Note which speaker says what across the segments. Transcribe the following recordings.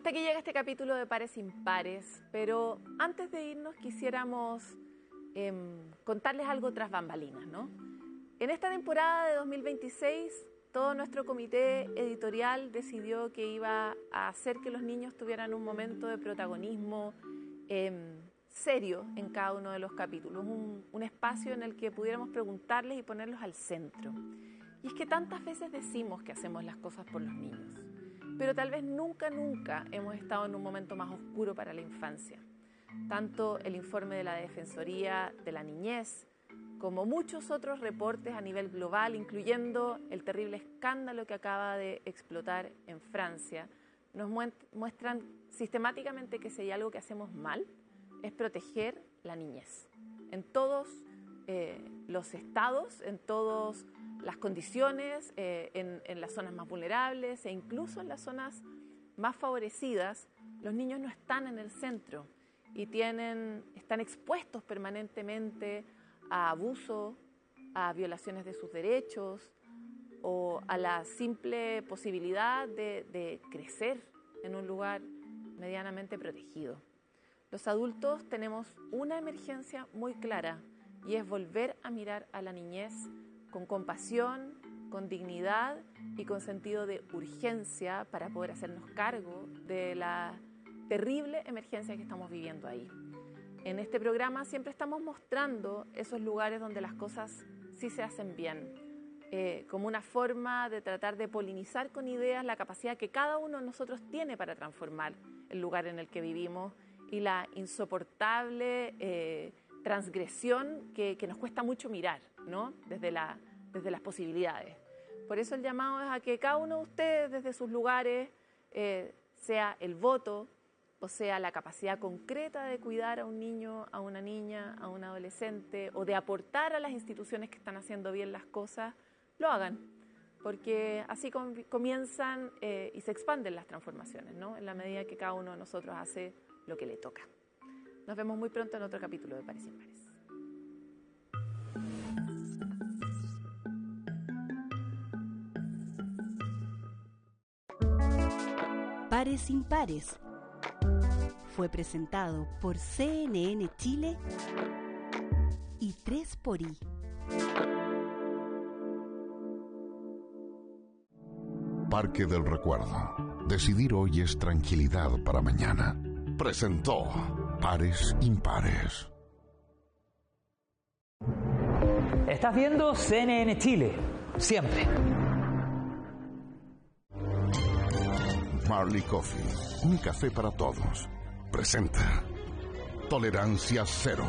Speaker 1: Hasta aquí llega este capítulo de Pares Impares, pero antes de irnos quisiéramos contarles algo tras bambalinas, ¿no? En esta temporada de 2026, todo nuestro comité editorial decidió que iba a hacer que los niños tuvieran un momento de protagonismo serio en cada uno de los capítulos, un espacio en el que pudiéramos preguntarles y ponerlos al centro. Y es que tantas veces decimos que hacemos las cosas por los niños, pero tal vez nunca hemos estado en un momento más oscuro para la infancia. Tanto el informe de la Defensoría de la Niñez, como muchos otros reportes a nivel global, incluyendo el terrible escándalo que acaba de explotar en Francia, nos muestran sistemáticamente que si hay algo que hacemos mal, es proteger la niñez. En todos los estados, en todas las condiciones, en las zonas más vulnerables e incluso en las zonas más favorecidas, los niños no están en el centro y están expuestos permanentemente a abuso, a violaciones de sus derechos o a la simple posibilidad de crecer en un lugar medianamente protegido. Los adultos tenemos una emergencia muy clara y es volver a mirar a la niñez con compasión, con dignidad y con sentido de urgencia para poder hacernos cargo de la terrible emergencia que estamos viviendo ahí. En este programa siempre estamos mostrando esos lugares donde las cosas sí se hacen bien, como una forma de tratar de polinizar con ideas la capacidad que cada uno de nosotros tiene para transformar el lugar en el que vivimos y la insoportable transgresión que nos cuesta mucho mirar, ¿no? Desde las posibilidades. Por eso el llamado es a que cada uno de ustedes desde sus lugares, sea el voto, o sea la capacidad concreta de cuidar a un niño, a una niña, a un adolescente, o de aportar a las instituciones que están haciendo bien las cosas, lo hagan. Porque así comienzan y se expanden las transformaciones, ¿no? En la medida que cada uno de nosotros hace lo que le toca. Nos vemos muy pronto en otro capítulo de Pares Impares.
Speaker 2: Pares Impares fue presentado por CNN Chile y 3xI.
Speaker 3: Parque del Recuerdo. Decidir hoy es tranquilidad para mañana. Presentó Pares Impares.
Speaker 4: Estás viendo CNN Chile, siempre.
Speaker 3: Marley Coffee, un café para todos. Presenta Tolerancia Cero.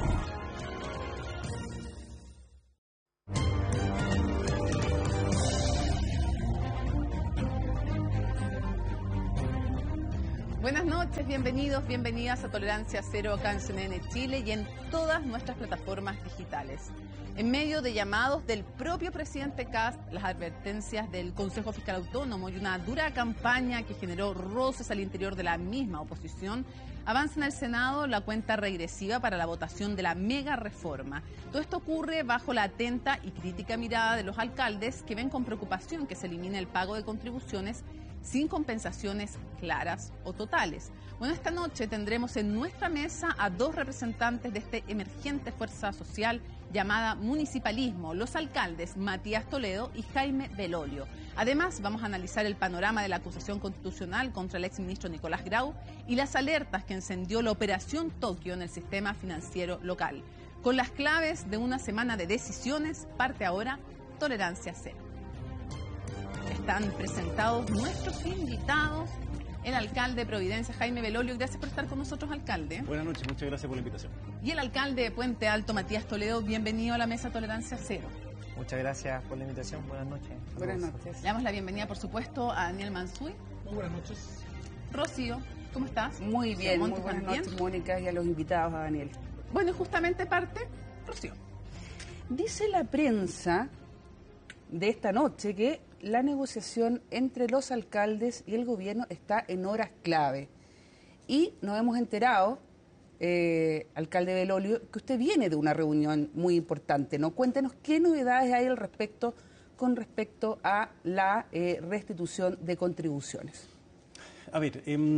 Speaker 1: Buenas noches, bienvenidos, bienvenidas a Tolerancia Cero acá en CNN Chile y en todas nuestras plataformas digitales. En medio de llamados del propio presidente Kast, las advertencias del Consejo Fiscal Autónomo y una dura campaña que generó roces al interior de la misma oposición, avanza en el Senado la cuenta regresiva para la votación de la mega reforma. Todo esto ocurre bajo la atenta y crítica mirada de los alcaldes que ven con preocupación que se elimine el pago de contribuciones sin compensaciones claras o totales. Bueno, esta noche tendremos en nuestra mesa a dos representantes de este emergente fuerza social llamada municipalismo, los alcaldes Matías Toledo y Jaime Belolio. Además, vamos a analizar el panorama de la acusación constitucional contra el exministro Nicolás Grau y las alertas que encendió la Operación Tokio en el sistema financiero local. Con las claves de una semana de decisiones, parte ahora Tolerancia Cero. Están presentados nuestros invitados, el alcalde de Providencia, Jaime Belolio. Gracias por estar con nosotros, alcalde.
Speaker 5: Buenas noches, muchas gracias por la invitación.
Speaker 1: Y el alcalde de Puente Alto, Matías Toledo, bienvenido a la mesa Tolerancia Cero.
Speaker 6: Muchas gracias por la invitación, buenas noches.
Speaker 1: Buenas noches. Le damos la bienvenida, por supuesto, a Daniel Mansuy.
Speaker 7: Muy buenas noches.
Speaker 1: Rocío, ¿cómo estás?
Speaker 8: Muy bien, muy buenas noches, Mónica, y a los invitados, a Daniel.
Speaker 1: Bueno, justamente parte, Rocío.
Speaker 8: Dice la prensa de esta noche que la negociación entre los alcaldes y el gobierno está en horas clave. Y nos hemos enterado, alcalde Belolio, que usted viene de una reunión muy importante, ¿no? Cuéntenos qué novedades hay con respecto a la restitución de contribuciones.
Speaker 5: A ver,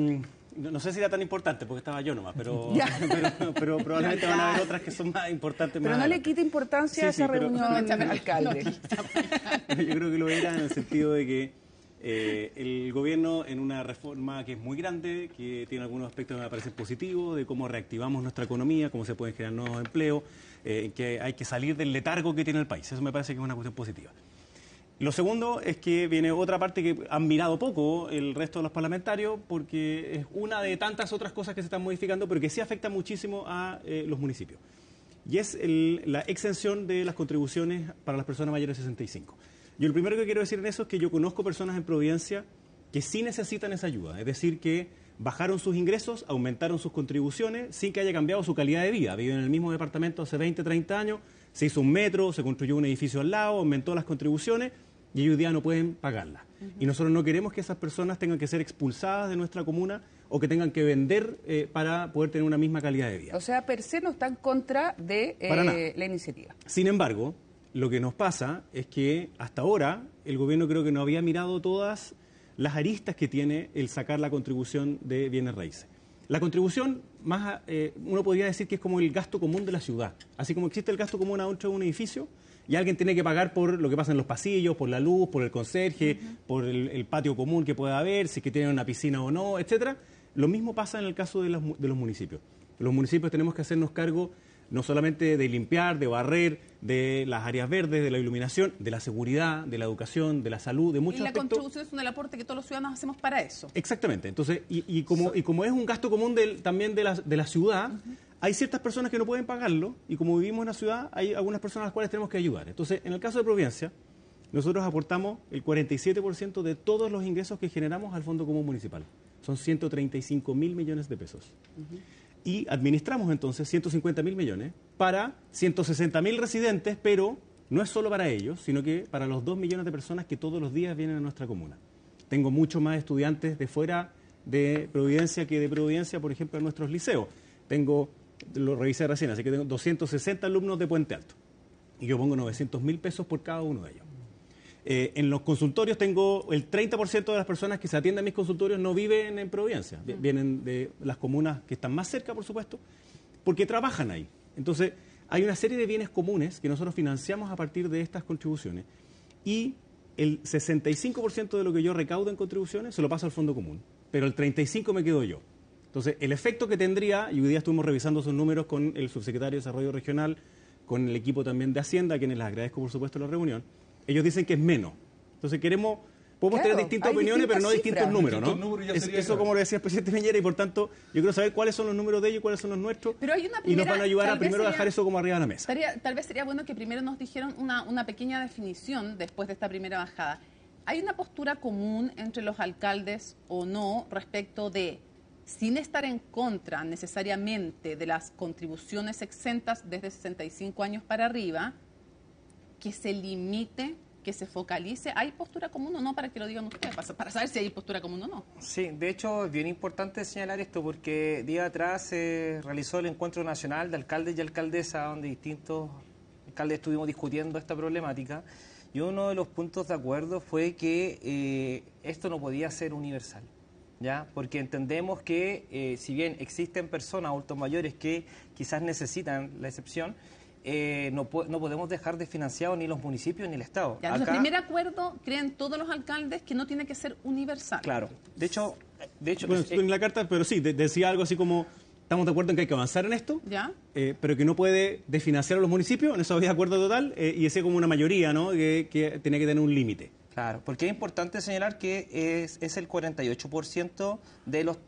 Speaker 5: No sé si era tan importante porque estaba yo nomás, pero probablemente van a haber otras que son más importantes.
Speaker 8: Pero no le quite importancia a esa reunión, alcalde.
Speaker 5: Yo creo que lo era en el sentido de que el gobierno, en una reforma que es muy grande, que tiene algunos aspectos que me parecen positivos, de cómo reactivamos nuestra economía, cómo se pueden generar nuevos empleos, que hay que salir del letargo que tiene el país. Eso me parece que es una cuestión positiva. Lo segundo es que viene otra parte que han mirado poco el resto de los parlamentarios, porque es una de tantas otras cosas que se están modificando, pero que sí afecta muchísimo a los municipios. Y es la exención de las contribuciones para las personas mayores de 65. Yo lo primero que quiero decir en eso es que yo conozco personas en Providencia que sí necesitan esa ayuda, es decir, que bajaron sus ingresos, aumentaron sus contribuciones sin que haya cambiado su calidad de vida. Viven en el mismo departamento hace 20, 30 años, se hizo un metro, se construyó un edificio al lado, aumentó las contribuciones y ellos hoy día no pueden pagarlas. Y nosotros no queremos que esas personas tengan que ser expulsadas de nuestra comuna o que tengan que vender para poder tener una misma calidad de vida.
Speaker 8: O sea, per se no está en contra de la iniciativa.
Speaker 5: Sin embargo, lo que nos pasa es que hasta ahora el gobierno creo que no había mirado todas las aristas que tiene el sacar la contribución de bienes raíces. La contribución, uno podría decir que es como el gasto común de la ciudad. Así como existe el gasto común adentro de un edificio, y alguien tiene que pagar por lo que pasa en los pasillos, por la luz, por el conserje, por el patio común que pueda haber, si es que tienen una piscina o no, etcétera. Lo mismo pasa en el caso de los municipios. Los municipios tenemos que hacernos cargo no solamente de limpiar, de barrer, de las áreas verdes, de la iluminación, de la seguridad, de la educación, de la salud, de muchos aspectos.
Speaker 7: Y la contribución es un aporte que todos los ciudadanos hacemos para eso.
Speaker 5: Exactamente. Entonces, y como es un gasto común también de la ciudad, hay ciertas personas que no pueden pagarlo, y como vivimos en la ciudad, hay algunas personas a las cuales tenemos que ayudar. Entonces, en el caso de Providencia, nosotros aportamos el 47% de todos los ingresos que generamos al Fondo Común Municipal. Son 135.000 millones de pesos. Y administramos entonces 150.000 millones para 160.000 residentes, pero no es solo para ellos, sino que para los 2 millones de personas que todos los días vienen a nuestra comuna. Tengo muchos más estudiantes de fuera de Providencia que de Providencia, por ejemplo, en nuestros liceos. Lo revisé recién, así que tengo 260 alumnos de Puente Alto. Y yo pongo 900.000 pesos por cada uno de ellos. En los consultorios tengo el 30% de las personas que se atienden a mis consultorios no viven en Providencia. Vienen de las comunas que están más cerca, por supuesto, porque trabajan ahí. Entonces, hay una serie de bienes comunes que nosotros financiamos a partir de estas contribuciones. Y el 65% de lo que yo recaudo en contribuciones se lo paso al Fondo Común, pero el 35% me quedo yo. Entonces, el efecto que tendría, y hoy día estuvimos revisando esos números con el subsecretario de Desarrollo Regional, con el equipo también de Hacienda, a quienes les agradezco, por supuesto, la reunión, ellos dicen que es menos. Entonces, podemos tener distintas opiniones, pero no distintos números, ¿no? Eso como lo decía el presidente Piñera, y por tanto, yo quiero saber cuáles son los números de ellos y cuáles son los nuestros,
Speaker 7: pero hay
Speaker 5: y nos van a ayudar a primero dejar eso como arriba de la mesa.
Speaker 7: Tal vez sería bueno que primero nos dijeran una pequeña definición después de esta primera bajada. ¿Hay una postura común entre los alcaldes o no respecto de, sin estar en contra necesariamente de las contribuciones exentas desde 65 años para arriba, que se limite, que se focalice? ¿Hay postura común o no, para que lo digan ustedes, para saber si hay postura común o no?
Speaker 6: Sí, de hecho es bien importante señalar esto porque día atrás se realizó el encuentro nacional de alcaldes y alcaldesas donde distintos alcaldes estuvimos discutiendo esta problemática, y uno de los puntos de acuerdo fue que esto no podía ser universal, ¿ya? Porque entendemos que si bien existen personas, adultos mayores, que quizás necesitan la excepción, no podemos dejar de financiar ni los municipios ni el Estado.
Speaker 7: Ya, el primer acuerdo, creen todos los alcaldes que no tiene que ser universal.
Speaker 6: Claro. De hecho
Speaker 5: bueno, en la carta, pero sí, decía algo así como, estamos de acuerdo en que hay que avanzar en esto,
Speaker 7: ¿ya?
Speaker 5: Pero que no puede desfinanciar a los municipios, en eso había acuerdo total, y ese como una mayoría, ¿no? Que tenía que tener un límite.
Speaker 6: Claro, porque es importante señalar que es el 48% de los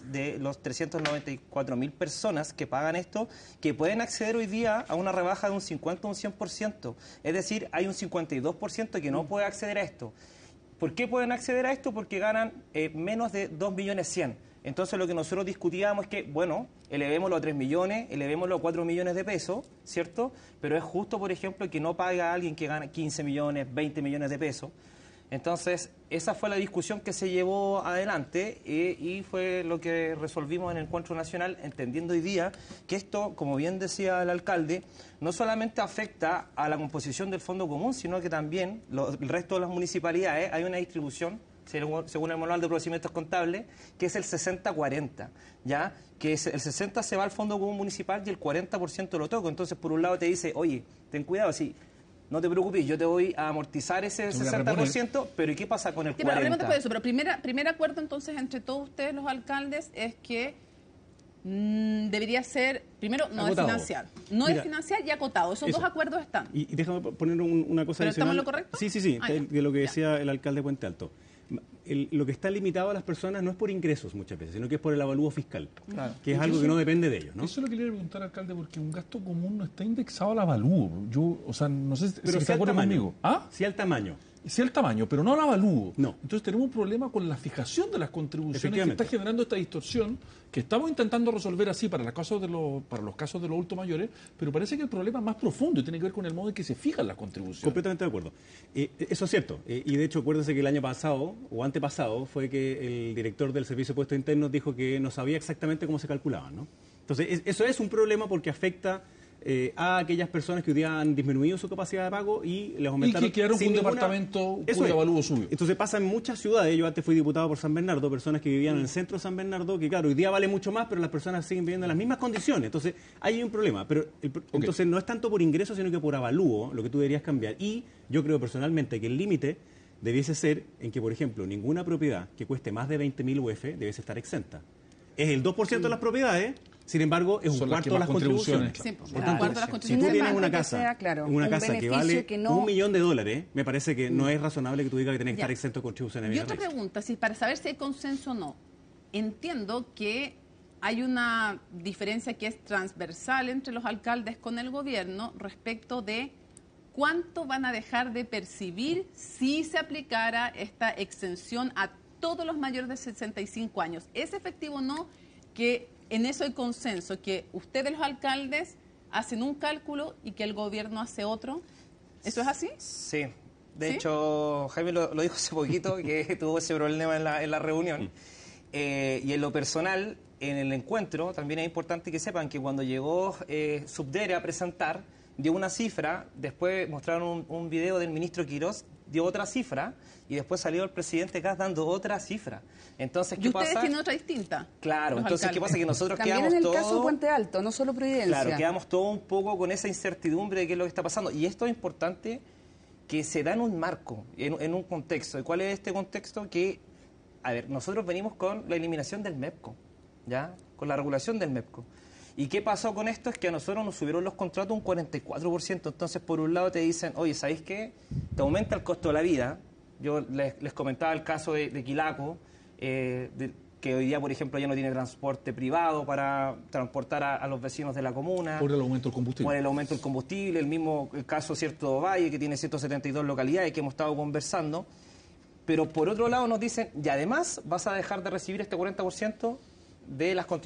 Speaker 6: 394.000 personas que pagan esto, que pueden acceder hoy día a una rebaja de un 50 o un 100%. Es decir, hay un 52% que no puede acceder a esto. ¿Por qué pueden acceder a esto? Porque ganan menos de 2.100.000. Entonces, lo que nosotros discutíamos es que, bueno, elevémoslo a 3 millones, elevémoslo a 4 millones de pesos, ¿cierto? Pero es justo, por ejemplo, que no pague a alguien que gana 15 millones, 20 millones de pesos. Entonces, esa fue la discusión que se llevó adelante y fue lo que resolvimos en el encuentro nacional, entendiendo hoy día que esto, como bien decía el alcalde, no solamente afecta a la composición del Fondo Común, sino que también el resto de las municipalidades hay una distribución según el manual de procedimientos contables, que es el 60-40, ¿ya? Que el 60% se va al Fondo Común Municipal y el 40% lo toco. Entonces, por un lado te dice, oye, ten cuidado, sí, no te preocupes, yo te voy a amortizar ese 60%, pero ¿y qué pasa con el 40%?
Speaker 7: Pero primer acuerdo entonces entre todos ustedes, los alcaldes, es que debería ser, primero, no
Speaker 5: acotado.
Speaker 7: Desfinanciar. No desfinanciar y acotado. Esos dos acuerdos están.
Speaker 5: Y déjame poner una cosa
Speaker 7: ¿Pero
Speaker 5: adicional.
Speaker 7: estamos en lo correcto?
Speaker 5: Sí, de lo que decía el alcalde de Puente Alto. Lo que está limitado a las personas no es por ingresos muchas veces, sino que es por el avalúo fiscal, que es algo que no depende de ellos, ¿no?
Speaker 9: Eso es lo que le quería preguntar, alcalde, porque un gasto común no está indexado al avalúo. No sé si está de acuerdo conmigo. ¿Ah?
Speaker 5: Sí al tamaño.
Speaker 9: Sí al tamaño, pero no al avalúo.
Speaker 5: No.
Speaker 9: Entonces tenemos un problema con la fijación de las contribuciones que está generando esta distorsión que estamos intentando resolver así para los casos de los adultos mayores, pero parece que el problema es más profundo y tiene que ver con el modo en que se fijan las contribuciones.
Speaker 5: Completamente de acuerdo. Eso es cierto. Y de hecho, acuérdense que el año pasado o antepasado fue que el director del Servicio de Impuestos Internos dijo que no sabía exactamente cómo se calculaban, ¿no? Entonces, eso es un problema porque afecta a aquellas personas que hoy día han disminuido su capacidad de pago y les aumentaron.
Speaker 9: Y que quedaron con un departamento cuyo avalúo subió.
Speaker 5: Entonces pasa en muchas ciudades. Yo antes fui diputado por San Bernardo, personas que vivían en el centro de San Bernardo, que claro, hoy día vale mucho más, pero las personas siguen viviendo en las mismas condiciones. Entonces hay un problema. Pero entonces no es tanto por ingresos, sino que por avalúo lo que tú deberías cambiar. Y yo creo personalmente que el límite debiese ser en que, por ejemplo, ninguna propiedad que cueste más de 20.000 UF debe estar exenta. Es el 2% de las propiedades. Sin embargo, es un cuarto de las contribuciones.
Speaker 7: Sí,
Speaker 5: Por tanto, si tú tienes una casa, que vale $1 millón, me parece que no es razonable que tú digas que tienes que estar exento de contribuciones.
Speaker 7: Y otra pregunta, para saber si hay consenso o no. Entiendo que hay una diferencia que es transversal entre los alcaldes con el gobierno respecto de cuánto van a dejar de percibir si se aplicara esta exención a todos los mayores de 65 años. ¿Es efectivo o no que en eso hay consenso, que ustedes los alcaldes hacen un cálculo y que el gobierno hace otro? ¿Eso es así?
Speaker 6: Sí. De hecho, Jaime lo dijo hace poquito, que tuvo ese problema en la reunión. Y en lo personal, en el encuentro, también es importante que sepan que cuando llegó Subdere a presentar, dio una cifra, después mostraron un video del ministro Quirós, dio otra cifra, y después salió el presidente Kast dando otra cifra. Entonces, ¿qué pasa?
Speaker 7: ¿Y ustedes tienen otra distinta?
Speaker 6: Claro, entonces, ¿qué pasa? Que nosotros
Speaker 8: también
Speaker 6: quedamos
Speaker 8: en el
Speaker 6: todo...
Speaker 8: caso de Puente Alto, no solo Providencia.
Speaker 6: Claro, quedamos todo un poco con esa incertidumbre de qué es lo que está pasando. Y esto es importante que se da en un marco, en un contexto. ¿Y cuál es este contexto? Que, a ver, nosotros venimos con la eliminación del MEPCO, ¿ya? Con la regulación del MEPCO. ¿Y qué pasó con esto? Es que a nosotros nos subieron los contratos un 44%. Entonces, por un lado te dicen, oye, ¿sabéis qué? Te aumenta el costo de la vida. Yo les comentaba el caso de Quilaco, que hoy día, por ejemplo, ya no tiene transporte privado para transportar a los vecinos de la comuna.
Speaker 9: Por el aumento del combustible.
Speaker 6: Por el aumento del combustible. El caso, cierto, Valle, que tiene 172 localidades que hemos estado conversando. Pero por otro lado nos dicen, y además vas a dejar de recibir este 40% de las contribuciones